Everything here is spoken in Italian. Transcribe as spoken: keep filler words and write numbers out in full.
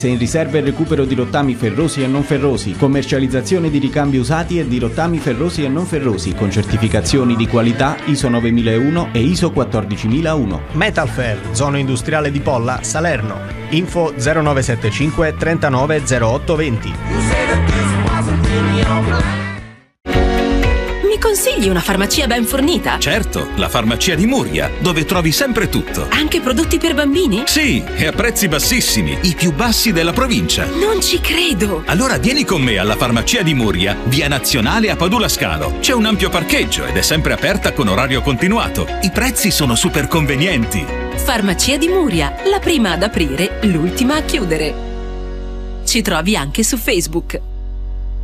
In riserva e recupero di rottami ferrosi e non ferrosi, commercializzazione di ricambi usati e di rottami ferrosi e non ferrosi con certificazioni di qualità I S O novemilauno e I S O quattordicimilauno. Metalfair, zona industriale di Polla, Salerno. Info zero nove sette cinque trentanove zero otto venti. Mi consigli una farmacia ben fornita? Certo, la farmacia di Muria, dove trovi sempre tutto. Anche prodotti per bambini? Sì, e a prezzi bassissimi, i più bassi della provincia. Non ci credo! Allora vieni con me alla farmacia di Muria, via Nazionale a Padula Scalo. C'è un ampio parcheggio ed è sempre aperta con orario continuato. I prezzi sono super convenienti. Farmacia di Muria, la prima ad aprire, l'ultima a chiudere. Ci trovi anche su Facebook.